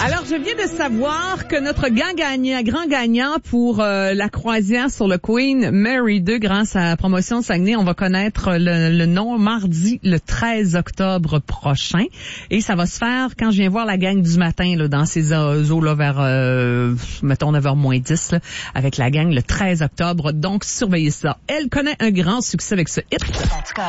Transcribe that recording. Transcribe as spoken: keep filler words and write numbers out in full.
Alors, je viens de savoir que notre grand gagnant, grand gagnant pour euh, la croisière sur le Queen Mary deux, grâce à la promotion de Saguenay, on va connaître le, le nom mardi, le treize octobre prochain. Et ça va se faire quand je viens voir la gang du matin là, dans ces eaux-là vers, euh, mettons, neuf heures moins dix, là, avec la gang le treize octobre. Donc, surveillez ça. Elle connaît un grand succès avec ce hit.